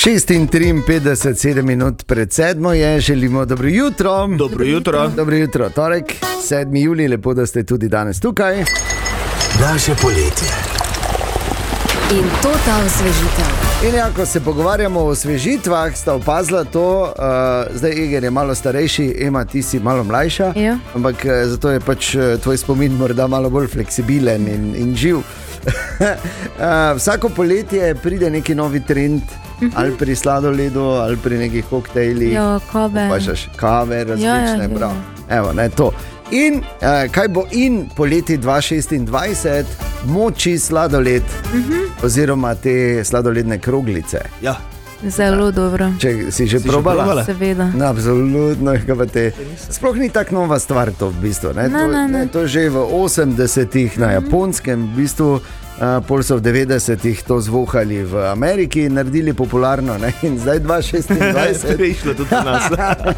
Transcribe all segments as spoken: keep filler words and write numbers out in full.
šestintriinpetdeset, sedem minut pred sedmo je, želimo dobro jutro. Dobro jutro. Dobro jutro, torek, sedmi julij, lepo, da ste tudi danes tukaj. Naše poletje. In to ta osvežitev. In ja, ko se pogovarjamo o osvežitvah, sta opazila to, uh, zdaj Eger je malo starejši, Ema, ti si malo mlajša, ja. Ampak uh, zato je pač uh, tvoj spomin morda malo bolj fleksibilen in, in živ. uh, vsako poletje pride neki novi trend, uh-huh. ali pri sladoledu, ali pri nekih koktejlih. Ja, kave. Pašaš kave, različne, ja, ja, prav. Evo, ne, to. In uh, kaj bo in poleti dva tisoč šestindvajset, moči sladoled, uh-huh. oziroma te sladoledne kroglice. Ja. Zelo dobro. Če si že si probala? Že probala? Seveda. No, absolutno. Te... Sploh ni tako nova stvar to v bistvu. Ne? Ne, to, ne, ne. Ne, to že v osemdesetih na Japonskem, v bistvu, uh, pol so v devetdesetih to zvohali v Ameriki in naredili popularno. Ne? In zdaj dva tisoč šestindvajset. Prišlo tudi do nas.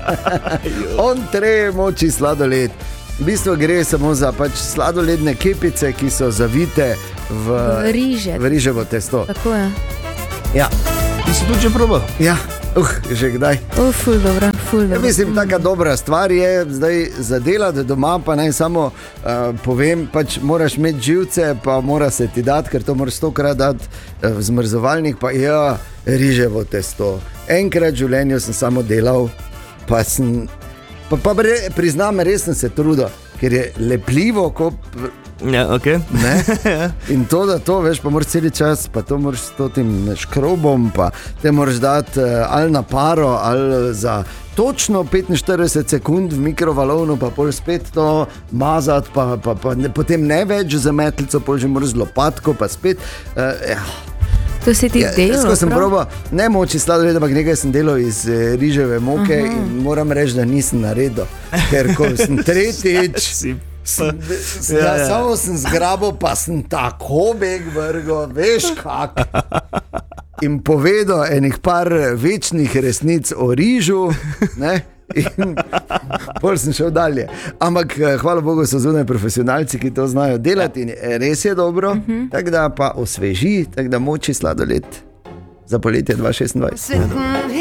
On treje moči sladoled. V bistvu gre samo za pač sladoledne kepice, ki so zavite v, v riže. V riževo testo. Tako je. Ja. Ti si tudi že probal? Ja, uh, že kdaj. O, ful dobro, ful dobro. Ja, mislim, taka dobra stvar je zdaj zadelati doma, pa naj samo uh, povem, pač moraš imeti živce, pa mora se ti dati, ker to moraš stokrat dati uh, v zmrzovalnik, pa ja, riževo testo. Enkrat v življenju sem samo delal, pa sem, pa, pa bre, priznam, res sem se trudil, ker je lepljivo, ko... Ja, ok. Ne? In to, da to veš, pa moraš celi čas, pa to moraš s tem škrobom, pa te moraš dati uh, ali na paro, ali za točno petinštirideset sekund v mikrovalovnu, pa pol spet to mazati, pa, pa, pa ne, potem ne več za metlico, pol že moraš z lopatko, pa spet... Uh, ja. To si ti Ja, delal, jaz, ko sem prav? probal, ne moči sladoled, ampak nekaj sem delal iz eh, riževe moke. Aha. In moram reči, da nisem naredil, ker ko sem tretjič... Sem, ja, ja. Samo sem zgrabil, pa sem tako beg vrgo, veš kak. In povedal enih par večnih resnic o rižu, ne? In pol sem šel dalje. Ampak hvala Bogu so zunaj profesionalci, ki to znajo delati in res je dobro, uh-huh. tako da pa osveži, tako da moči sladoled za poletje dva tisoč šestindvajset.